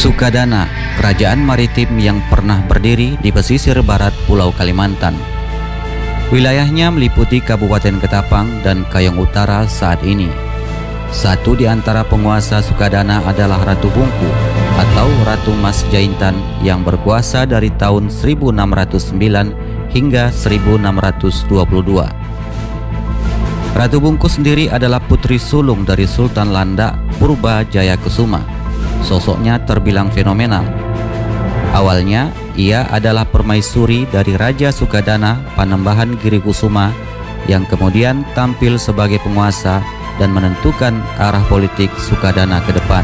Sukadana, kerajaan maritim yang pernah berdiri di pesisir barat Pulau Kalimantan. Wilayahnya meliputi Kabupaten Ketapang dan Kayong Utara saat ini. Satu di antara penguasa Sukadana adalah Ratu Bungku atau Ratu Mas Jaintan yang berkuasa dari tahun 1609 hingga 1622. Ratu Bungku sendiri adalah putri sulung dari Sultan Landa Purba Jaya Kusuma. Sosoknya terbilang fenomenal. Awalnya, ia adalah permaisuri dari Raja Sukadana Panembahan Girikusuma yang kemudian tampil sebagai penguasa dan menentukan arah politik Sukadana ke depan.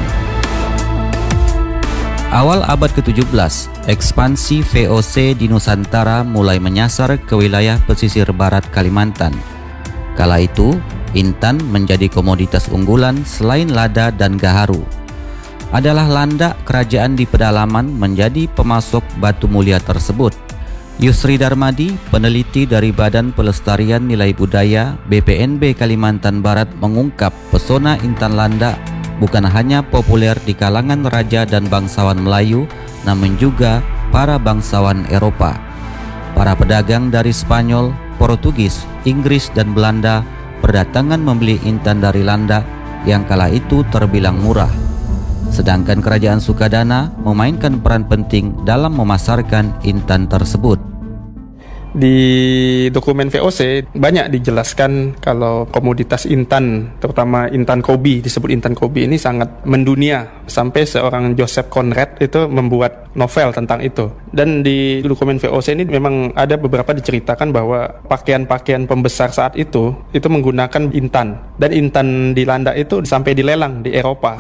Awal abad ke-17, ekspansi VOC di Nusantara mulai menyasar ke wilayah pesisir barat Kalimantan. Kala itu, intan menjadi komoditas unggulan selain lada dan gaharu. Adalah landak kerajaan di pedalaman menjadi pemasok batu mulia tersebut. Yusri Darmadi, peneliti dari Badan Pelestarian Nilai Budaya BPNB Kalimantan Barat mengungkap pesona intan landak bukan hanya populer di kalangan raja dan bangsawan Melayu, namun juga para bangsawan Eropa. Para pedagang dari Spanyol, Portugis, Inggris, dan Belanda berdatangan membeli intan dari landak yang kala itu terbilang murah. Sedangkan kerajaan Sukadana memainkan peran penting dalam memasarkan intan tersebut. Di dokumen VOC banyak dijelaskan kalau komoditas intan, terutama intan kobi, disebut intan kobi ini sangat mendunia. Sampai seorang Joseph Conrad itu membuat novel tentang itu. Dan di dokumen VOC ini memang ada beberapa diceritakan bahwa pakaian-pakaian pembesar saat itu menggunakan intan. Dan intan di landak itu sampai dilelang di Eropa.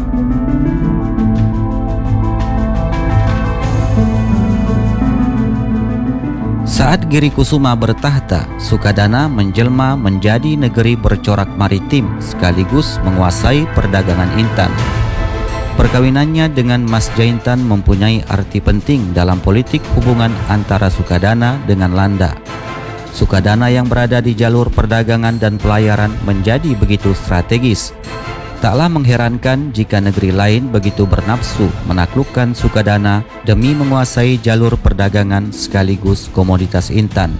Saat Girikusuma bertahta, Sukadana menjelma menjadi negeri bercorak maritim sekaligus menguasai perdagangan intan. Perkawinannya dengan Mas Jaintan mempunyai arti penting dalam politik hubungan antara Sukadana dengan Landa. Sukadana yang berada di jalur perdagangan dan pelayaran menjadi begitu strategis. Taklah mengherankan jika negeri lain begitu bernafsu menaklukkan Sukadana demi menguasai jalur perdagangan sekaligus komoditas intan.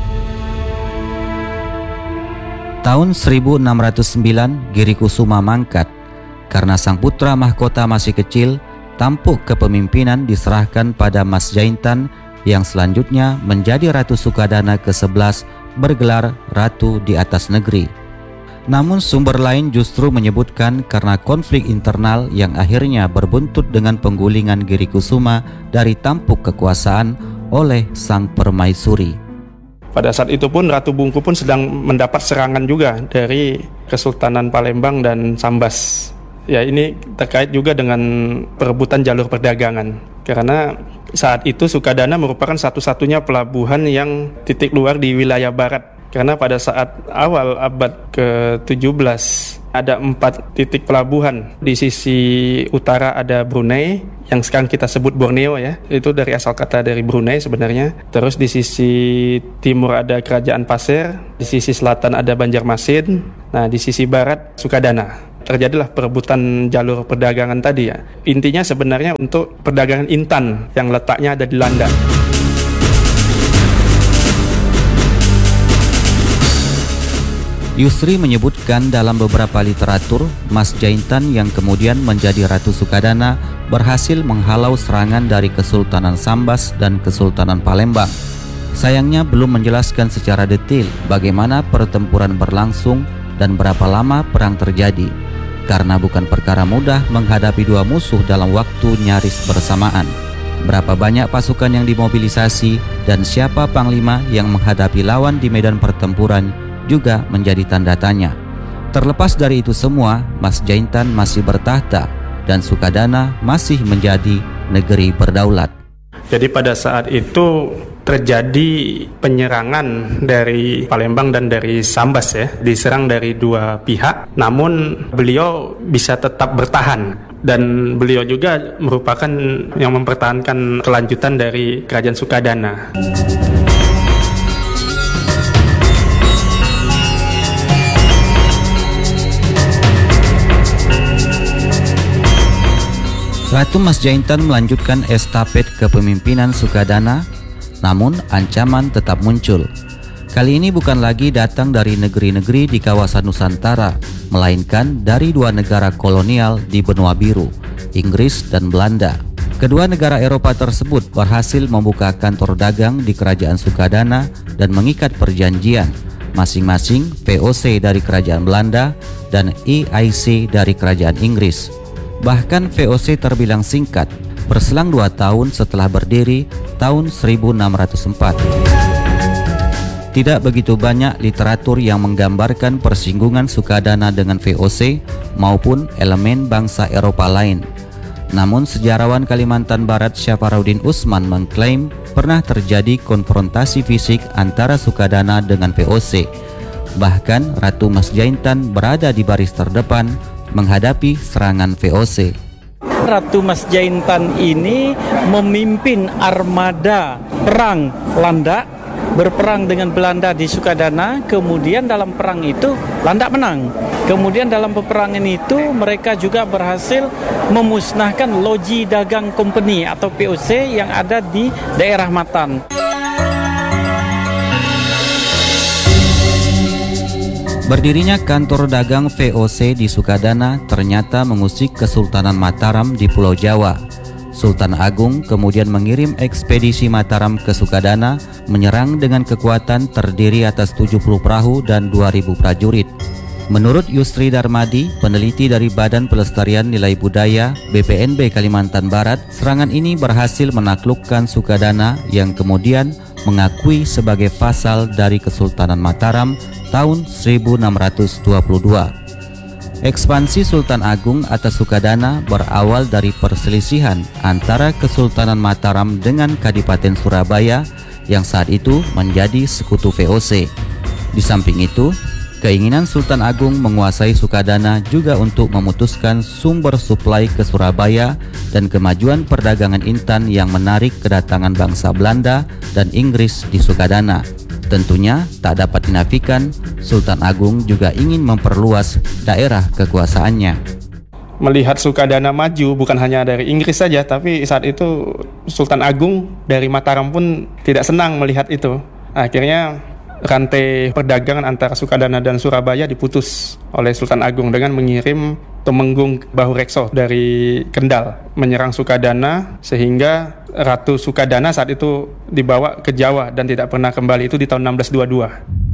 Tahun 1609, Girikusuma mangkat. Karena sang putra mahkota masih kecil, tampuk kepemimpinan diserahkan pada Mas Jaintan yang selanjutnya menjadi Ratu Sukadana ke-11 bergelar Ratu di atas negeri. Namun sumber lain justru menyebutkan karena konflik internal yang akhirnya berbuntut dengan penggulingan Girikusuma dari tampuk kekuasaan oleh sang permaisuri. Pada saat itu pun Ratu Bungku pun sedang mendapat serangan juga dari Kesultanan Palembang dan Sambas. Ya, ini terkait juga dengan perebutan jalur perdagangan. Karena saat itu Sukadana merupakan satu-satunya pelabuhan yang titik luar di wilayah barat. Karena pada saat awal abad ke-17 ada 4 titik pelabuhan. Di sisi utara ada Brunei, yang sekarang kita sebut Borneo ya. Itu dari asal kata dari Brunei sebenarnya. Terus di sisi timur ada Kerajaan Pasir, di sisi selatan ada Banjarmasin. Nah, di sisi barat Sukadana. Terjadilah perebutan jalur perdagangan tadi ya. Intinya sebenarnya untuk perdagangan intan yang letaknya ada di Landa. Yusri menyebutkan dalam beberapa literatur, Mas Jaintan yang kemudian menjadi Ratu Sukadana berhasil menghalau serangan dari Kesultanan Sambas dan Kesultanan Palembang. Sayangnya belum menjelaskan secara detail bagaimana pertempuran berlangsung dan berapa lama perang terjadi, karena bukan perkara mudah menghadapi dua musuh dalam waktu nyaris bersamaan. Berapa banyak pasukan yang dimobilisasi dan siapa panglima yang menghadapi lawan di medan pertempuran juga menjadi tanda tanya. Terlepas dari itu semua, Mas Jaintan masih bertahta dan Sukadana masih menjadi negeri berdaulat. Jadi pada saat itu terjadi penyerangan dari Palembang dan dari Sambas ya, diserang dari dua pihak, namun beliau bisa tetap bertahan. Dan beliau juga merupakan yang mempertahankan kelanjutan dari kerajaan Sukadana. Ratu Masjaitan melanjutkan estafet kepemimpinan Sukadana, namun ancaman tetap muncul. Kali ini bukan lagi datang dari negeri-negeri di kawasan Nusantara, melainkan dari dua negara kolonial di benua biru, Inggris dan Belanda. Kedua negara Eropa tersebut berhasil membuka kantor dagang di kerajaan Sukadana dan mengikat perjanjian, masing-masing VOC dari kerajaan Belanda dan EIC dari kerajaan Inggris. Bahkan VOC terbilang singkat, berselang 2 tahun setelah berdiri tahun 1604. Tidak begitu banyak literatur yang menggambarkan persinggungan Sukadana dengan VOC maupun elemen bangsa Eropa lain. Namun sejarawan Kalimantan Barat Syafarudin Usman mengklaim pernah terjadi konfrontasi fisik antara Sukadana dengan VOC. Bahkan Ratu Masjaitan berada di baris terdepan menghadapi serangan VOC. Ratu Masjaitan ini memimpin armada perang Landak, berperang dengan Belanda di Sukadana. Kemudian dalam perang itu Landak menang. Kemudian dalam peperangan itu mereka juga berhasil memusnahkan Loji Dagang Company atau POC yang ada di daerah Matan. Berdirinya kantor dagang VOC di Sukadana ternyata mengusik Kesultanan Mataram di Pulau Jawa. Sultan Agung kemudian mengirim ekspedisi Mataram ke Sukadana, menyerang dengan kekuatan terdiri atas 70 perahu dan 2.000 prajurit. Menurut Yusri Darmadi, peneliti dari Badan Pelestarian Nilai Budaya BPNB Kalimantan Barat, serangan ini berhasil menaklukkan Sukadana yang kemudian mengakui sebagai vassal dari Kesultanan Mataram tahun 1622. Ekspansi Sultan Agung atas Sukadana berawal dari perselisihan antara Kesultanan Mataram dengan Kadipaten Surabaya yang saat itu menjadi sekutu VOC. Di samping itu, keinginan Sultan Agung menguasai Sukadana juga untuk memutuskan sumber suplai ke Surabaya dan kemajuan perdagangan intan yang menarik kedatangan bangsa Belanda dan Inggris di Sukadana. Tentunya tak dapat dinafikan, Sultan Agung juga ingin memperluas daerah kekuasaannya. Melihat Sukadana maju bukan hanya dari Inggris saja, tapi saat itu Sultan Agung dari Mataram pun tidak senang melihat itu. Akhirnya rantai perdagangan antara Sukadana dan Surabaya diputus oleh Sultan Agung dengan mengirim Tumenggung Bahurekso dari Kendal menyerang Sukadana, sehingga Ratu Sukadana saat itu dibawa ke Jawa dan tidak pernah kembali, itu di tahun 1622.